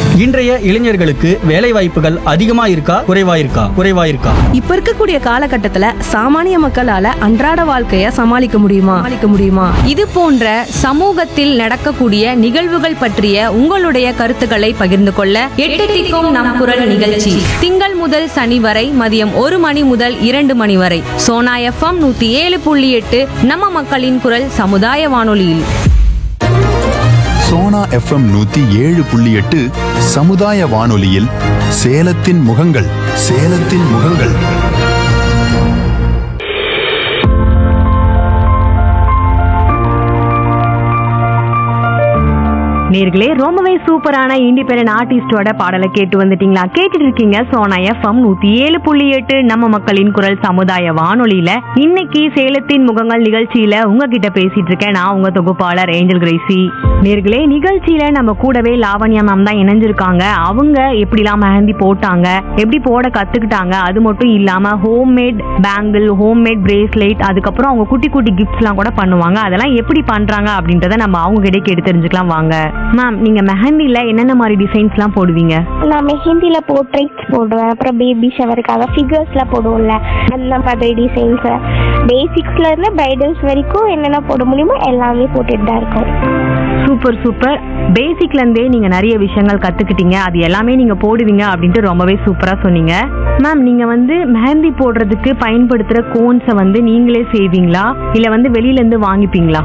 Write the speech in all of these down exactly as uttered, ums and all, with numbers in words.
இன்றைய இளைஞர்களுக்கு வேலை வாய்ப்புகள் அதிகமா இருக்கா குறைவா இருக்கா குறைவா இருக்கா இப்ப இருக்கக்கூடிய காலகட்டத்துல சாமானிய மக்களால அன்றாட வாழ்க்கைய சமாளிக்க முடியுமா சமாளிக்க முடியுமா இது போன்ற சமூகத்தில் நடக்கக்கூடிய நிகழ்வுகள் பற்றிய உங்களுடைய கருத்துக்களை பகிர்ந்து கொள்ள எட்டு திக்கும் நம் குரல் நிகழ்ச்சி திங்கள் முதல் சனி வரை மதியம் ஒரு மணி முதல் இரண்டு மணி வரை சோனா எஃப்எம் நூத்தி ஏழு புள்ளி எட்டு நம்ம மக்களின் குரல் சமுதாய வானொலியில். சோனா எஃப்எம் நூத்தி ஏழு புள்ளி எட்டு சமுதாய வானொலியில் சேலத்தின் முகங்கள் சேலத்தின் முகங்கள். நேர்களே, ரொம்பவே சூப்பரான இண்டிபெண்டன்ட் ஆர்டிஸ்டோட பாடலை கேட்டு வந்துட்டீங்களா? கேட்டுட்டு இருக்கீங்க சோனா எஃப்எம் நூத்தி ஏழு புள்ளி எட்டு நம்ம மக்களின் குரல் சமுதாய வானொலியில. இன்னைக்கு சேலத்தின் முகங்கள் நிகழ்ச்சியில உங்ககிட்ட பேசிட்டு இருக்கேன் நான் உங்க தொகுப்பாளர் ஏஞ்சல் கிரேசி. நேர்களே, நிகழ்ச்சியில நம்ம கூடவே லாவண்யா மேம் தான் இணைஞ்சிருக்காங்க. அவங்க எப்படிலாம் மெஹந்தி போட்டாங்க, எப்படி போட கத்துக்கிட்டாங்க, அது மட்டும் இல்லாம ஹோம்மேட் பேங்கிள், ஹோம்மேட் பிரேஸ்லெட், அதுக்கப்புறம் அவங்க குட்டி குட்டி கிஃப்ட்ஸ் எல்லாம் கூட பண்ணுவாங்க. அதெல்லாம் எப்படி பண்றாங்க அப்படின்றத நம்ம அவங்க கிட்ட கேட்டு தெரிஞ்சுக்கலாம் வாங்க. மேம், நீங்க மெஹந்தில என்னென்ன மாதிரி டிசைன்ஸ் எல்லாம் போடுவீங்க? நான் மெஹந்தில போர்ட்ரைட்ஸ் போடுவேன், அப்புறம் பேபி ஷவருக்காக ஃபிகர்ஸ்ல போடுவோம்ல, அந்த மாதிரி டிசைன்ஸ் பேசிக்ஸ்ல இருந்து பிரைடல்ஸ் வரைக்கும் என்னென்ன போட முடியுமோ எல்லாமே போட்டுட்டு தான் இருக்கோம். Super super. பேசிக்ல இருந்தே நீங்க நிறைய விஷயங்கள் கத்துக்கிட்டீங்க, அது எல்லாமே நீங்க போடுவீங்க அப்படின்ட்டு ரொம்பவே சூப்பரா சொன்னீங்க. மேம், நீங்க வந்து மெஹந்தி போடுறதுக்கு பயன்படுத்துற கோன்ஸை வந்து நீங்களே செய்வீங்களா இல்ல வந்து வெளியில இருந்து வாங்கிப்பீங்களா?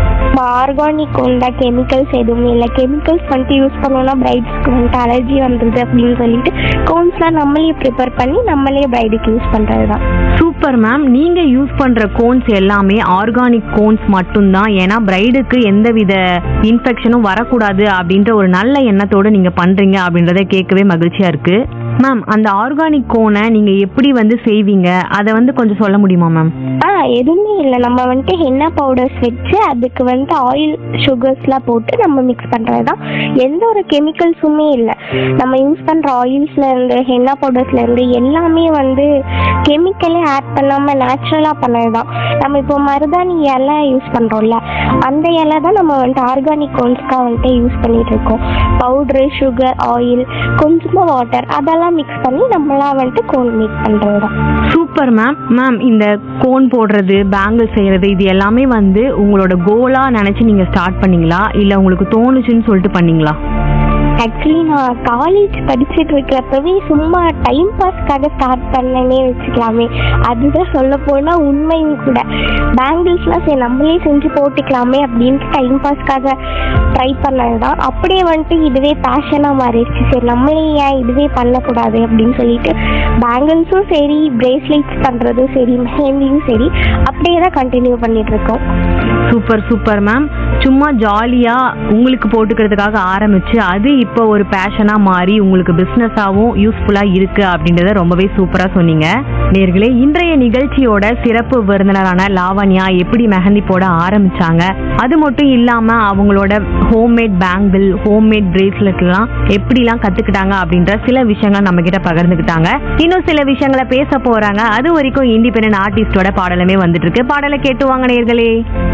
ஆர்கானிக் கோன் தான், கெமிக்கல்ஸ் எதுவுமே இல்லை. கெமிக்கல்ஸ் வந்துட்டு யூஸ் பண்ணோம்னா பிரைட்ஸ்க்கு வந்துட்டு அலர்ஜி வந்துடுது அப்படின்னு சொல்லிட்டு கோன்ஸ்லாம் நம்மளே ப்ரிப்பேர் பண்ணி நம்மளே பிரைடுக்கு யூஸ் பண்ணுறது தான். Super ma'am. நீங்கள் யூஸ் பண்ணுற கோன்ஸ் எல்லாமே ஆர்கானிக் கோன்ஸ் மட்டும்தான், ஏன்னா பிரைடுக்கு எந்தவித இன்ஃபெக்ஷனும் வரக்கூடாது அப்படின்ற ஒரு நல்ல எண்ணத்தோடு நீங்கள் பண்ணுறீங்க அப்படின்றத கேட்கவே மகிழ்ச்சியாக இருக்குது. மேம், அந்த ஆர்கானிக் கோனை நீங்கள் எப்படி வந்து செய்வீங்க, அதை வந்து கொஞ்சம் சொல்ல முடியுமா மேம்? ஆ எதுவுமே இல்லை, நம்ம வந்துட்டு ஹென்னா பவுடர்ஸ் வச்சு அதுக்கு வந்துட்டு ஆயில் சுகர்ஸ்லாம் போட்டு நம்ம மிக்ஸ் பண்ணுறது தான். எந்த ஒரு கெமிக்கல்ஸுமே இல்லை. நம்ம யூஸ் பண்ணுற ஆயில்ஸ்லேருந்து ஹென்னா பவுடர்ஸ்லேருந்து எல்லாமே வந்து கெமிக்கலே ஆட் பண்ணாமல் நேச்சுரலாக பண்ணது தான். நம்ம இப்போ மருதாணி இலை யூஸ் பண்ணுறோம்ல, அந்த இலை தான் நம்ம வந்துட்டு ஆர்கானிக் கோன்ஸ்க்காக வந்துட்டு யூஸ் பண்ணிகிட்டு இருக்கோம். பவுட்ரு, சுகர், ஆயில், கொஞ்சமாக வாட்டர், அதெல்லாம் மிக்ஸ் பண்ணி நம்மளாம் வந்துட்டு கோன் மேக் பண்ணுறது தான். Super ma'am. மேம், இந்த கோன் போடுறது, பேங்கிள் செய்கிறது, இது எல்லாமே வந்து உங்களோட கோலாக நினச்சி நீங்கள் ஸ்டார்ட் பண்ணீங்களா இல்லை உங்களுக்கு தோணுச்சுன்னு சொல்லிட்டு பண்ணீங்களா? ஆக்சுவலி நான் காலேஜ் படிச்சுட்டு இருக்கிறப்பவே சும்மா டைம் பாஸ்க்காக ஸ்டார்ட் பண்ணனே வச்சுக்கலாமே. அதுதான் சொல்ல போனால் உண்மையும் கூட. பேங்கிள்ஸ்லாம் சரி நம்மளே செஞ்சு போட்டுக்கலாமே அப்படின்ட்டு டைம் பாஸ்க்காக ட்ரை பண்ணது தான். அப்படியே வந்துட்டு இதுவே பேஷனாக மாறிடுச்சு. சரி நம்மளே ஏன் இதுவே பண்ணக்கூடாது அப்படின்னு சொல்லிட்டு பேங்கிள்ஸும் சரி, பிரேஸ்லெட்ஸ் பண்ணுறதும் சரி, மெஹந்தியும் சரி, அப்படியே தான் கண்டினியூ பண்ணிட்டு இருக்கோம். Super super ma'am. சும்மா ஜாலியாக உங்களுக்கு போட்டுக்கிறதுக்காக ஆரம்பிச்சு அது இப்போ ஒரு பேஷனாக மாறி உங்களுக்கு பிஸ்னஸாகவும் யூஸ்ஃபுல்லாக இருக்குது அப்படின்றத ரொம்பவே சூப்பராக சொன்னீங்க. நேர்களே, இன்றைய நிகழ்ச்சியோட சிறப்பு விருந்தினரான லாவண்யா எப்படி மெஹந்தி போட ஆரம்பிச்சாங்க, அது மட்டும் இல்லாமல் அவங்களோட ஹோம்மேட் பேங்கிள், ஹோம்மேட் பிரேஸ்லெட்லாம் எப்படிலாம் கற்றுக்கிட்டாங்க அப்படின்ற சில விஷயங்கள் நம்ம கிட்ட பகிர்ந்துக்கிட்டாங்க. இன்னும் சில விஷயங்களை பேச போகிறாங்க. அது வரைக்கும் இண்டிபெண்டன்ட் ஆர்டிஸ்டோட பாடலுமே வந்துட்டு இருக்கு. பாடலை கேட்டு வாங்க நேர்களே.